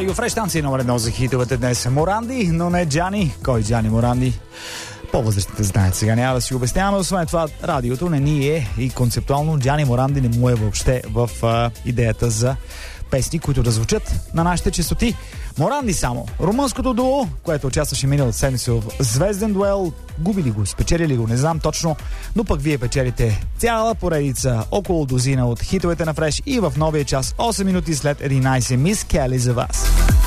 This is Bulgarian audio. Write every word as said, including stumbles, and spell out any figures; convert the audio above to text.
Радио Фреш, станция номер едно за хитовете днес. Моранди, но не Джани. Кой Джани Моранди? По-възрастните знаят, сега няма да си обясняваме. Освен това, радиото не ни е и концептуално Джани Моранди не му е въобще в а, идеята за песни, които да звучат на нашите честоти. Моранди само. Румънското дуо, което участваше миналата седмица в звезден дуел, губили го, спечелили го, не знам точно, но пък вие печелите цяла поредица, около дозина от хитовете на Фреш и в новия час, осем минути след единайсет, Мис Кели за вас.